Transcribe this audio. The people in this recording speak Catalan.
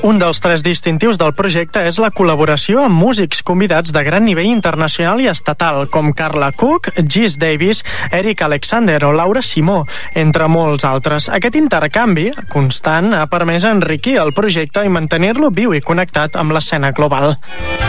Un dels tres distintius del projecte és la col·laboració amb músics convidats de gran nivell internacional i estatal, com Carla Cook, Gis Davis, Eric Alexander o Laura Simó, entre molts altres. Aquest intercanvi constant ha permès enriquir el projecte i mantenir-lo viu i connectat amb l'escena global.